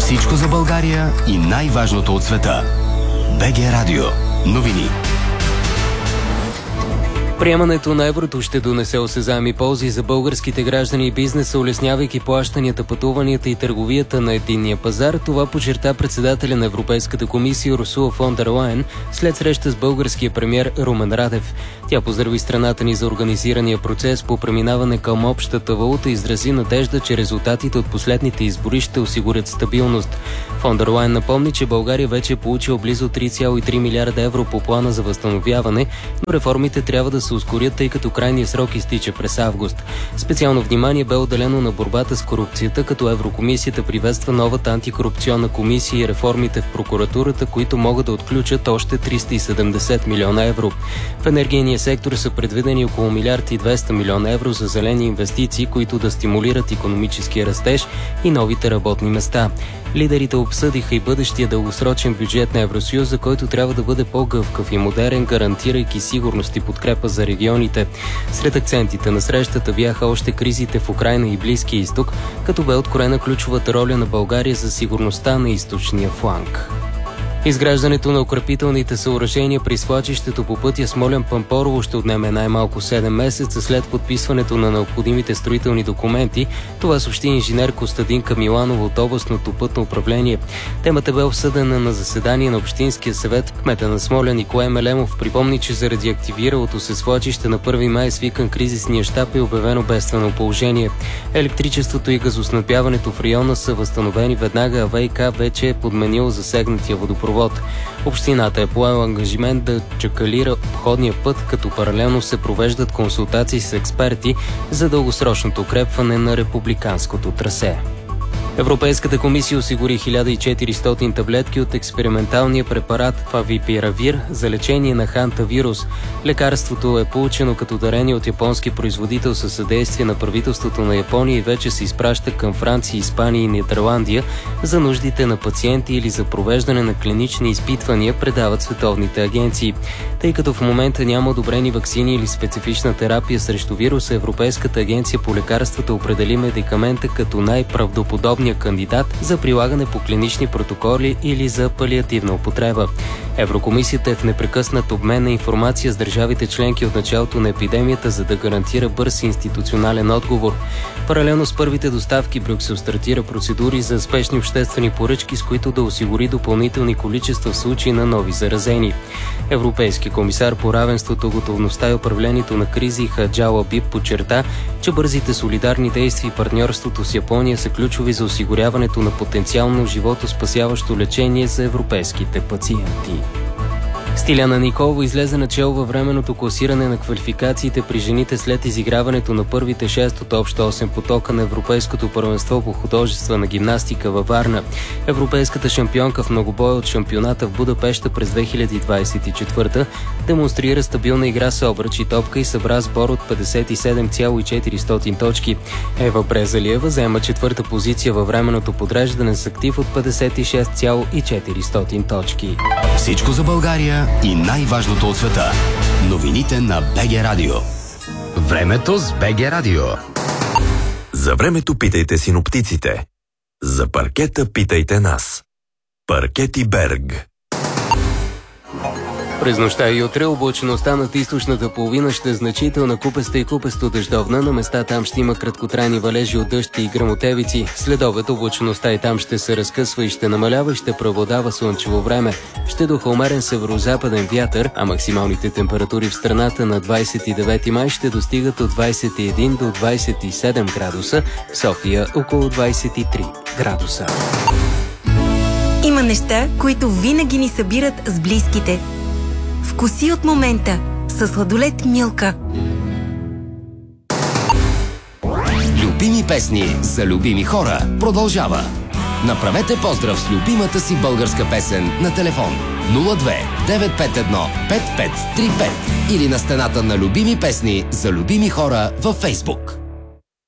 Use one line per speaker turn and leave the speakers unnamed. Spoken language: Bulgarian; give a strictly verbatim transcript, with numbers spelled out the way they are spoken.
Всичко за България и най-важното от света. БГ Радио. Новини.
Приемането на еврото ще донесе осезаеми ползи за българските граждани и бизнеса, улеснявайки плащанията, пътуванията и търговията на единния пазар. Това подчерта председателя на Европейската комисия Урсула фон дер Лайен след среща с българския премиер Румен Радев. Тя поздрави страната ни за организирания процес по преминаване към общата валута и изрази надежда, че резултатите от последните избори ще осигурят стабилност. Фон дер Лайен напомни, че България вече е получила близо три цяло и три милиарда евро по плана за възстановяване, но реформите трябва да се ускорят, тъй като крайният срок изтича през август. Специално внимание бе отделено на борбата с корупцията, като Еврокомисията приветства новата антикорупционна комисия и реформите в прокуратурата, които могат да отключат още триста и седемдесет милиона евро. В енергийния сектор са предвидени около милиард и двеста милиона евро за зелени инвестиции, които да стимулират икономическия растеж и новите работни места. Лидерите обсъдиха и бъдещия дългосрочен бюджет на Евросъюза, който трябва да бъде по-гъвкав и модерен, гарантирайки сигурност и подкрепа за регионите. Сред акцентите на срещата бяха още кризите в Украйна и Близкия изток, като бе откроена ключовата роля на България за сигурността на източния фланг. Изграждането на укрепителните съоръжения при свлачището по пътя Смолян-Пампорово ще отнеме най-малко седем месеца след подписването на необходимите строителни документи. Това съобщи инженер Костадинка Миланова от областното пътно управление. Темата бе обсъдена на заседание на Общинския съвет. Кмета на Смолян Николай Мелемов припомни, че заради активиралото се свлачище на първи май е свикан кризисния щаб и обявено бедствено положение. Електричеството и газоснабдяването в района са възстановени веднага, а ВиК вече е подменило засегнатия водопровод. Общината е поела ангажимент да чакалира обходния път, като паралелно се провеждат консултации с експерти за дългосрочното укрепване на републиканското трасе. Европейската комисия осигури хиляда и четиристотин таблетки от експерименталния препарат Фавипиравир за лечение на хантавирус. Лекарството е получено като дарение от японски производител със съдействие на правителството на Япония и вече се изпраща към Франция, Испания и Нидерландия за нуждите на пациенти или за провеждане на клинични изпитвания, предават световните агенции. Тъй като в момента няма одобрени ваксини или специфична терапия срещу вируса, Европейската агенция по лекарствата определи медикамента като най-правдоподобен кандидат за прилагане по клинични протоколи или за палиативна употреба. Еврокомисията е в непрекъснат обмен на информация с държавите членки от началото на епидемията, за да гарантира бърз институционален отговор. Паралелно с първите доставки, Брюксел стартира процедури за спешни обществени поръчки, с които да осигури допълнителни количества в случай на нови заразени. Европейски комисар по равенството, готовността и управлението на кризи Хаджала Биб подчерта, че бързите солидарни действия и партньорството с Япония са ключови за осигуряването на потенциално животоспасяващо лечение за европейските пациенти. Стиляна Николова излезе начело във временното класиране на квалификациите при жените след изиграването на първите шест от общо осем потока на Европейското първенство по художествена гимнастика във Варна. Европейската шампионка в многобоя от шампионата в Будапеща през две хиляди двадесет и четвърта демонстрира стабилна игра с обръч и топка и събра сбор от петдесет и седем цяло и четиристотин точки. Ева Брезалиева заема четвърта позиция във временното подреждане с актив от петдесет и шест цяло и четиристотин точки.
Всичко за България и най-важното от света. Новините на БГ Радио. Времето с БГ Радио.
За времето питайте синоптиците. За паркета питайте нас. Паркети Берг.
През нощта и утре облачността над източната половина ще е значителна, купеста и купесто дъждовна. На места там ще има краткотрайни валежи от дъжд и гръмотевици. След обед облачността и там ще се разкъсва и ще намалява и ще преобладава слънчево време. Ще духа умерен северозападен вятър, а максималните температури в страната на двадесет и девети май ще достигат от двадесет и един до двадесет и седем градуса, в София около двадесет и три градуса.
Има неща, които винаги ни събират с близките. Вкуси от момента със сладолед Милка.
Любими песни за любими хора продължава. Направете поздрав с любимата си българска песен на телефон нула две девет пет едно пет пет три пет или на стената на любими песни за любими хора във Фейсбук.